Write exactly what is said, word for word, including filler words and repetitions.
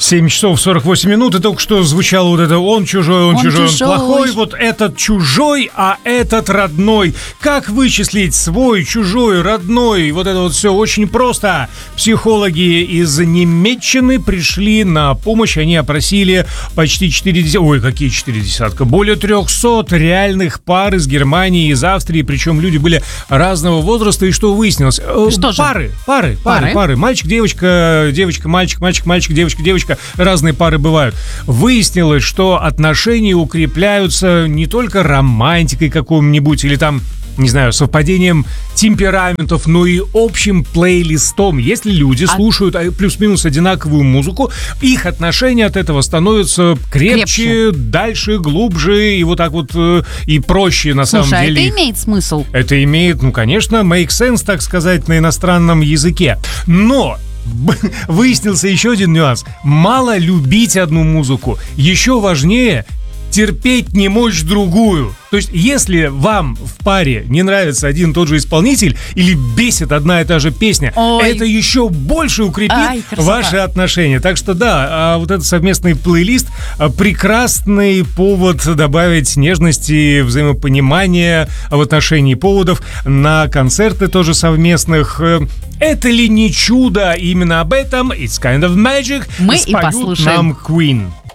семь часов сорок восемь минут, и только что звучало вот это «он чужой, он, Он чужой, чужой. он плохой». Вот этот чужой, а этот родной. Как вычислить свой, чужой, родной? Вот это вот все очень просто. Психологи из Немеччины пришли на помощь. Они опросили почти четыре десятка, ой, какие четыре десятка, более трехсот реальных пар из Германии, из Австрии. Причем люди были разного возраста. И что выяснилось? Что же? Пары, пары, пары, Пары? пары. Мальчик, девочка, девочка, мальчик, мальчик, мальчик, девочка, девочка. Разные пары бывают. Выяснилось, что отношения укрепляются не только романтикой какой-нибудь или там, не знаю, совпадением темпераментов, но и общим плейлистом. Если люди А- слушают а, плюс-минус одинаковую музыку, их отношения от этого становятся крепче, Крепче. дальше, глубже и вот так вот э, и проще на Слушай, самом а деле. это их- имеет смысл? Это имеет, ну, конечно, make sense, так сказать, на иностранном языке. Но выяснился еще один нюанс. Мало любить одну музыку. Еще важнее терпеть не мочь другую. То есть, если вам в паре не нравится один и тот же исполнитель или бесит одна и та же песня, Ой. это еще больше укрепит Ай, красота. ваши отношения. Так что да, а вот этот совместный плейлист а, прекрасный повод добавить нежности, взаимопонимания в отношении поводов на концерты тоже совместных. Э, Это ли не чудо? Именно об этом It's Kind of Magic Мы и споют послушаем. нам Queen.